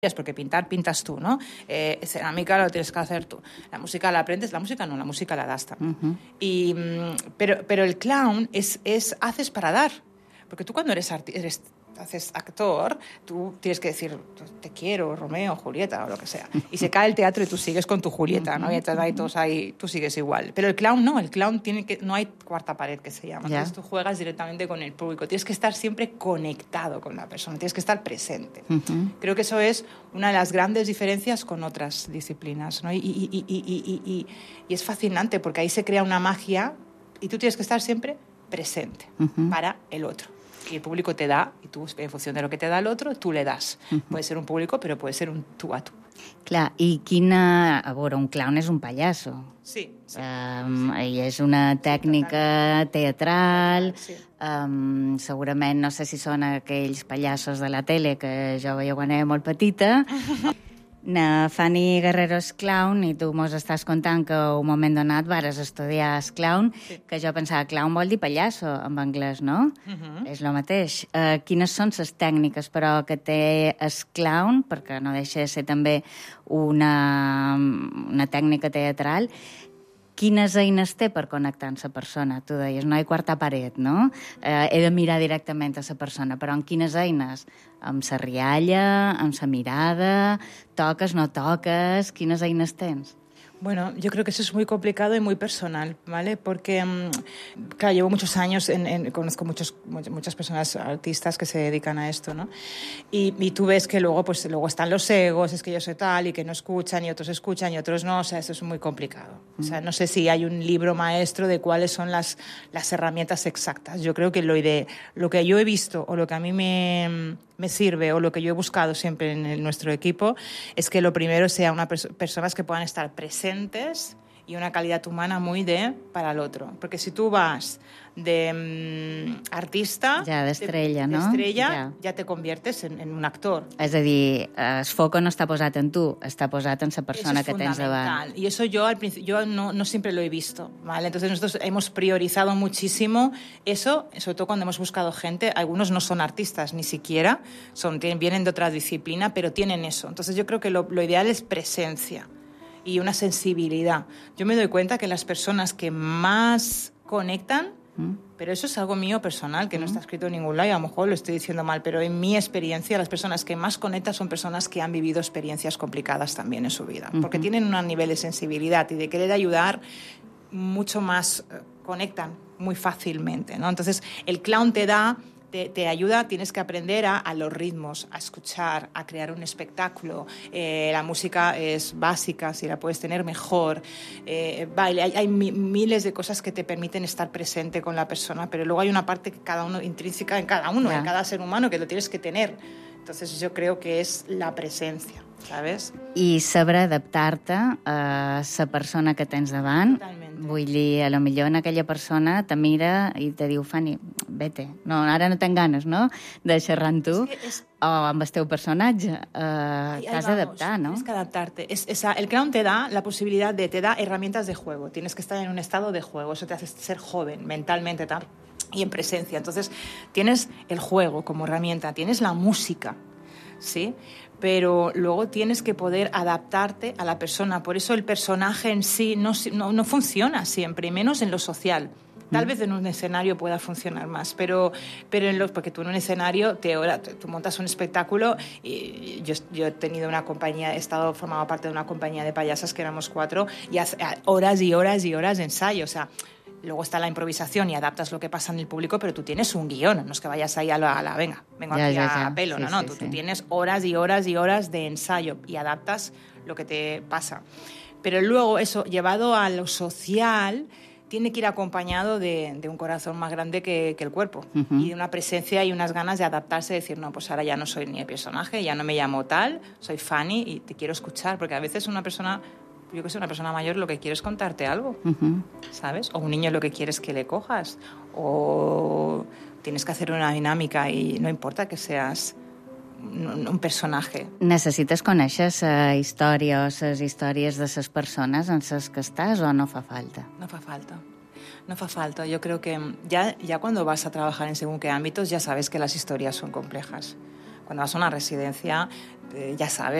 es porque pintar pintas tú, ¿no? Cerámica lo tienes que hacer tú. La música la aprendes, la música no, la música la das también. Pero el clown haces para dar. Porque tú cuando haces actor, tú tienes que decir, te quiero, Romeo, Julieta, o lo que sea. Y se cae el teatro y tú sigues con tu Julieta, ¿no? Y ahí todos ahí, tú sigues igual. Pero el clown no, no hay cuarta pared que se llama. Entonces tú juegas directamente con el público. Tienes que estar siempre conectado con la persona, tienes que estar presente. Creo que eso es una de las grandes diferencias con otras disciplinas, ¿no? Y es fascinante porque ahí se crea una magia y tú tienes que estar siempre presente para el otro. Y el público te da, y tú, en función de lo que te da el otro, tú le das. Puede ser un público, però puede ser un tu a tu. Clar, i quina... A veure, un clown és un pallasso. Sí. I és una tècnica teatral. Sí. Segurament, no sé si són aquells pallassos de la tele que jo veia quan era molt petita. Na Fanny Guerrero és clown i tu mos estàs contant que un moment donat vares estudiar és clown, que jo pensava clown vol dir pallasso en anglès, no? És el mateix. Quines són les tècniques, però, que té és clown, perquè no deixa de ser també una tècnica teatral? Quines eines té per connectar amb la persona? Tu deies, no hi ha quarta paret, no? He de mirar directament a la persona, però amb quines eines? Amb la rialla, amb la mirada, toques, no toques, quines eines tens? Bueno, yo creo que eso es muy complicado y muy personal, ¿vale? Porque, claro, llevo muchos años, conozco muchas personas, artistas que se dedican a esto, ¿no? Y tú ves que luego están los egos, es que yo soy tal, y que no escuchan, y otros escuchan, y otros no, o sea, eso es muy complicado. O sea, no sé si hay un libro maestro de cuáles son las herramientas exactas. Yo creo que lo que yo he visto, o lo que a mí me sirve, o lo que yo he buscado siempre en nuestro equipo, es que lo primero sea personas que puedan estar presentes y una calidad humana muy para el otro. Porque si tú vas de artista... Ja, d'estrella, no? D'estrella, ja te conviertes en un actor. És a dir, el foco no està posat en tu, està posat en la persona que tens davant. Y eso yo al principio no siempre lo he visto, ¿vale? Entonces nosotros hemos priorizado muchísimo eso, sobre todo cuando hemos buscado gente. Algunos no son artistas ni siquiera, vienen de otra disciplina, pero tienen eso. Entonces yo creo que lo ideal es presencia y una sensibilidad. Yo me doy cuenta que las personas que más conectan, pero eso es algo mío personal, que no está escrito en ningún lado, y a lo mejor lo estoy diciendo mal, pero en mi experiencia las personas que más conectan son personas que han vivido experiencias complicadas también en su vida, porque tienen un nivel de sensibilidad y de querer ayudar mucho más, conectan muy fácilmente, ¿no? Entonces el clown te ayuda, tienes que aprender a los ritmos, a escuchar, a crear un espectáculo. La música es básica, si la puedes tener mejor. Baile, hay miles de cosas que te permiten estar presente con la persona, pero luego hay una parte que cada uno, intrínseca en cada uno, en cada ser humano, que lo tienes que tener. Entonces yo creo que es la presencia, ¿sabes? I saber adaptar-te a la persona que tens davant. Totalment. Vull dir, a lo millor en aquella persona te mira i te diu, Fanny, vete. No, ara no tenc ganes, no?, de xerrar amb tu. O amb el teu personatge. T'has d'adaptar, ¿no? Tienes que adaptarte. El clown te da la posibilidad te da herramientas de juego. Tienes que estar en un estado de juego. Eso te hace ser joven, mentalmente, tal, y en presencia. Entonces, tienes el juego como herramienta, tienes la música, ¿sí? Pero luego tienes que poder adaptarte a la persona. Por eso el personaje en sí no funciona siempre, y menos en lo social. Tal vez en un escenario pueda funcionar más, pero porque tú en un escenario tú montas un espectáculo, y yo he tenido una compañía, formado parte de una compañía de payasas que éramos 4, y horas y horas y horas de ensayo, o sea... Luego está la improvisación y adaptas lo que pasa en el público, pero tú tienes un guión, no es que vayas ahí vengo aquí a pelo, sí, no, tú tienes horas y horas y horas de ensayo y adaptas lo que te pasa. Pero luego eso, llevado a lo social, tiene que ir acompañado de un corazón más grande que el cuerpo, y de una presencia y unas ganas de adaptarse, de decir, no, pues ahora ya no soy ni el personaje, ya no me llamo tal, soy Fanny y te quiero escuchar, porque a veces una persona mayor lo que quiere es contarte algo, ¿sabes? O un niño lo que quiere es que le cojas, o tienes que hacer una dinámica y no importa que seas un personaje. Necessites conèixer la història o les històries de les persones en les que estàs, o no fa falta? No fa falta. No fa falta. Yo creo que ya cuando vas a trabajar en según qué ámbitos ya sabes que las historias son complejas. cuando vas a una residencia, ya sabes